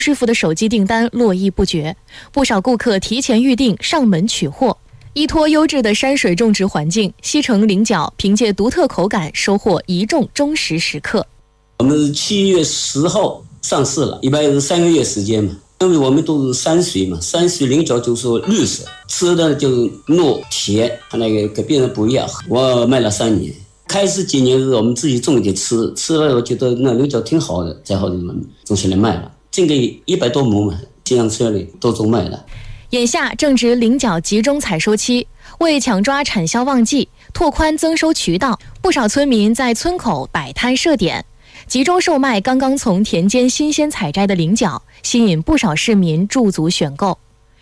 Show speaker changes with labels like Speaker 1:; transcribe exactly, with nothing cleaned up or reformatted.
Speaker 1: 师傅的手机订单络绎不绝，不少顾客提前预定上门取货。依托优质的山水种植环境，西城菱角凭借独特口感收获一众忠实食客。
Speaker 2: 我们是七月十号上市了，一般是三个月时间嘛。因为我们都是山水嘛，山水菱角就是绿色，吃的就是糯甜，它那个跟别人不一样。我卖了三年，开始几年是我们自己种的吃，吃了我觉得那菱角挺好的，才好种起来卖了。种个一百多亩嘛，这样车里都种卖了。
Speaker 1: 眼下正值菱角集中采收期，为抢抓产销旺季，拓宽增收渠道，不少村民在村口摆摊设点，集中售卖刚刚从田间新鲜采摘的菱角，吸引不少市民驻足选购。